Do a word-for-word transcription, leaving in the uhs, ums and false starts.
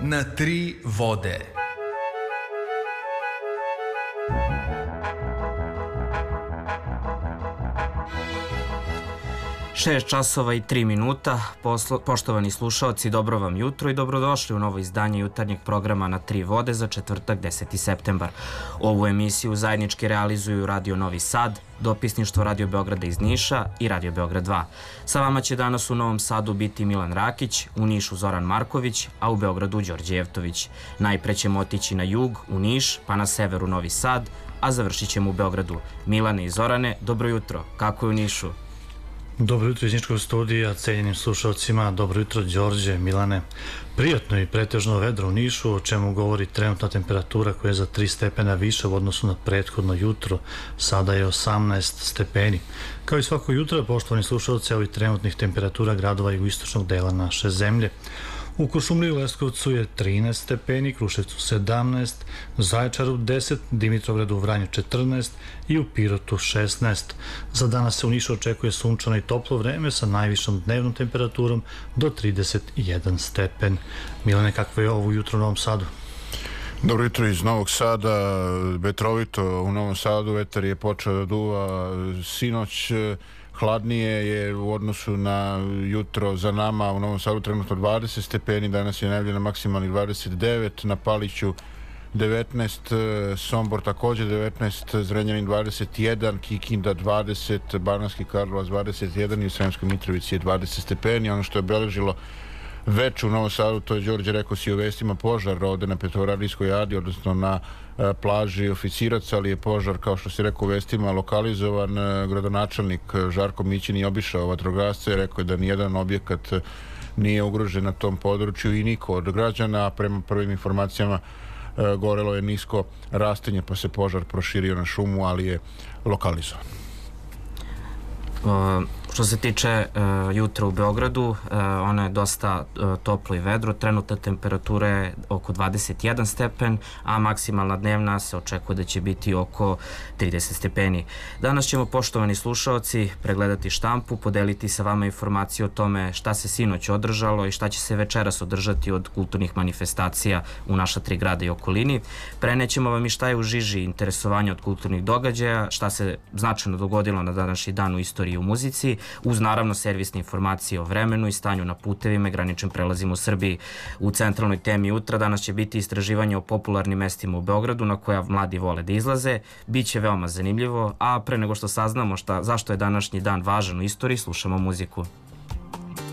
na tri vode. Šest časova i tri minuta. Poslo, poštovani slušaoci, dobro vam jutro i dobrodošli u novo izdanje jutarnjeg programa Na tri vode za četvrtak deseti septembar. Ovu emisiju zajednički realizuju Radio Novi Sad, dopisništvo Radio Beograda iz Niša i Radio Beograd dva. Sa vama će danas u Novom Sadu biti Milan Rakić, u Nišu Zoran Marković, a u Beogradu Đorđe Jevtović. Najpre ćemo otići na jug, u Niš, pa na severu Novi Sad, a završit ćemo u Beogradu. Milane i Zorane, dobro jutro. Kako je u Nišu? Dobro jutro iz Niškog studija, cenjenim slušalcima, dobro jutro Đorđe, Milane. Prijatno i pretežno vedro u Nišu, o čemu govori trenutna temperatura koja je za tri stepena više u odnosu na prethodno jutro, sada je osamnaest stepeni. Kao i svako jutro, poštovani slušalci, ovih trenutnih temperatura gradova jugoistočnog dela naše zemlje. U Kuršumliji u Leskovcu je trinaest stepeni, Kruševcu sedamnaest, Zaječaru deset, Dimitrovgradu u Vranju četrnaest i u Pirotu šesnaest. Za danas se u Nišu očekuje sunčano i toplo vreme sa najvišom dnevnom temperaturom do trideset jedan stepen. Milane, kakvo je ovo jutro u Novom Sadu? Dobro jutro iz Novog Sada, vetrovito u Novom Sadu, vetar je počeo da duva sinoć. Hladnije je u odnosu na jutro za nama, u Novom Sadu trenutno dvadeset stepeni, danas je najavljeno maksimalnih dvadeset devet, na Paliću devetnaest, Sombor također devetnaest, Zrenjanin dvadeset jedan, Kikinda dvadeset, Banatski Karlovac dvadeset jedan i u Sremskoj Mitrovici je dvadeset stepeni. Ono što je obeležilo veče u Novom Sadu, to je Đorđe rekao si u vestima, požar ovde na Petrovaradijskoj adi, odnosno na plaži Oficirac, ali je požar, kao što si rekao u vestima, lokalizovan. Gradonačelnik Žarko Mićin je obišao vatrogasce i rekao je da nijedan objekat nije ugrožen na tom području i niko od građana. Prema prvim informacijama gorelo je nisko rastinje, pa se požar proširio na šumu, ali je lokalizovan. Uh, što se tiče uh, jutra u Beogradu, uh, ono je dosta uh, toplo i vedro, trenutna temperatura je oko dvadeset jedan stepen, a maksimalna dnevna se očekuje da će biti oko trideset stepeni. Danas ćemo, poštovani slušaoci, pregledati štampu, podeliti sa vama informaciju o tome šta se sinoć održalo i šta će se večeras održati od kulturnih manifestacija u naša tri grada i okolini. Prenećemo vam i šta je u žiži interesovanja od kulturnih događaja, šta se značajno dogodilo na današnji dan u istoriji u muzici, uz naravno servisne informacije o vremenu i stanju na putevima i graničnim prelazima u Srbiji. U centralnoj temi jutra danas će biti istraživanje o popularnim mestima u Beogradu na koja mladi vole da izlaze. Biće veoma zanimljivo, a pre nego što saznamo šta, zašto je današnji dan važan u istoriji, slušamo muziku.